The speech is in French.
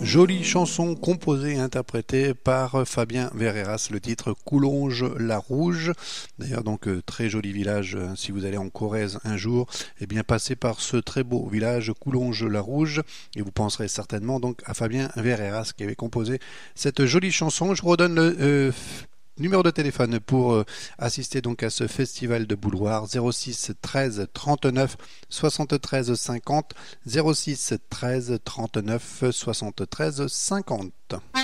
Jolie chanson composée et interprétée par Fabien Verreras, le titre Coulonges-la-Rouge. D'ailleurs, donc, très joli village. Si vous allez en Corrèze un jour, eh bien, passez par ce très beau village Coulonges-la-Rouge et vous penserez certainement donc à Fabien Verreras qui avait composé cette jolie chanson. Je vous redonne le numéro de téléphone pour assister donc à ce festival de boudoir 06 13 39 73 50 06 13 39 73 50.